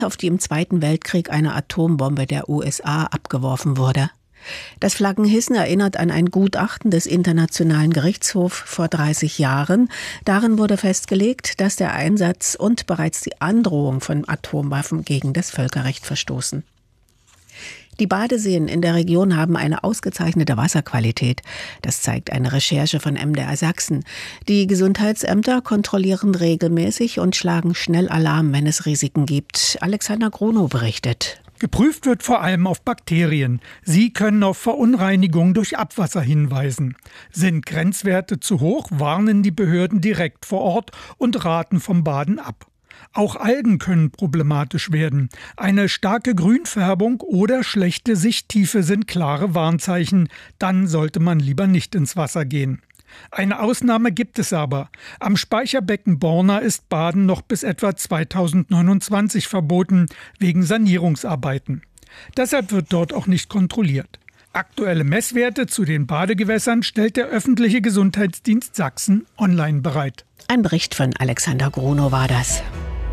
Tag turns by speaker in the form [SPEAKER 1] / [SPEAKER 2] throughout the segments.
[SPEAKER 1] auf die im Zweiten Weltkrieg eine Atombombe der USA abgeworfen wurde. Das Flaggenhissen erinnert an ein Gutachten des Internationalen Gerichtshofs vor 30 Jahren. Darin wurde festgelegt, dass der Einsatz und bereits die Androhung von Atomwaffen gegen das Völkerrecht verstoßen. Die Badeseen in der Region haben eine ausgezeichnete Wasserqualität. Das zeigt eine Recherche von MDR Sachsen. Die Gesundheitsämter kontrollieren regelmäßig und schlagen schnell Alarm, wenn es Risiken gibt. Alexander Grunow berichtet.
[SPEAKER 2] Geprüft wird vor allem auf Bakterien. Sie können auf Verunreinigung durch Abwasser hinweisen. Sind Grenzwerte zu hoch, warnen die Behörden direkt vor Ort und raten vom Baden ab. Auch Algen können problematisch werden. Eine starke Grünfärbung oder schlechte Sichttiefe sind klare Warnzeichen. Dann sollte man lieber nicht ins Wasser gehen. Eine Ausnahme gibt es aber. Am Speicherbecken Borna ist Baden noch bis etwa 2029 verboten, wegen Sanierungsarbeiten. Deshalb wird dort auch nicht kontrolliert. Aktuelle Messwerte zu den Badegewässern stellt der öffentliche Gesundheitsdienst Sachsen online bereit.
[SPEAKER 1] Ein Bericht von Alexander Grunow war das.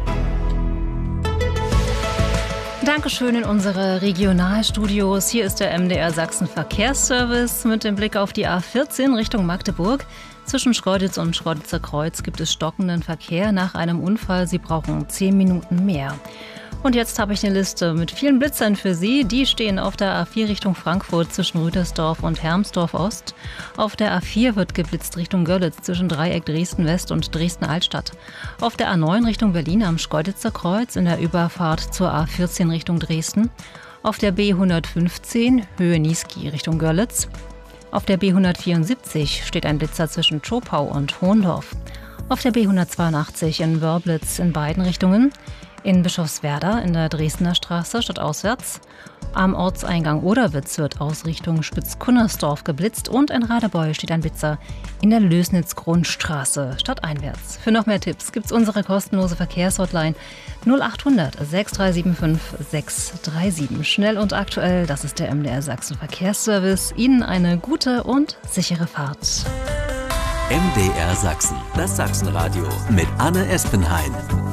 [SPEAKER 3] Dankeschön in unsere Regionalstudios. Hier ist der MDR Sachsen Verkehrsservice mit dem Blick auf die A14 Richtung Magdeburg. Zwischen Schkeuditz und Schkeuditzer Kreuz gibt es stockenden Verkehr nach einem Unfall. Sie brauchen 10 Minuten mehr. Und jetzt habe ich eine Liste mit vielen Blitzern für Sie. Die stehen auf der A4 Richtung Frankfurt zwischen Rütersdorf und Hermsdorf Ost. Auf der A4 wird geblitzt Richtung Görlitz zwischen Dreieck Dresden West und Dresden Altstadt. Auf der A9 Richtung Berlin am Schkeuditzer Kreuz in der Überfahrt zur A14 Richtung Dresden. Auf der B115 Höhe Niesky Richtung Görlitz. Auf der B174 steht ein Blitzer zwischen Zschopau und Hohendorf. Auf der B182 in Wörblitz in beiden Richtungen. In Bischofswerda in der Dresdner Straße stadtauswärts. Am Ortseingang Oderwitz wird aus Richtung Spitzkunnersdorf geblitzt und in Radebeul steht ein Blitzer in der Lößnitz-Grundstraße stadteinwärts. Für noch mehr Tipps gibt's unsere kostenlose Verkehrshotline 0800 6375 637. Schnell und aktuell, das ist der MDR Sachsen Verkehrsservice. Ihnen eine gute und sichere Fahrt.
[SPEAKER 4] MDR Sachsen, das Sachsenradio mit Anne Espenhain.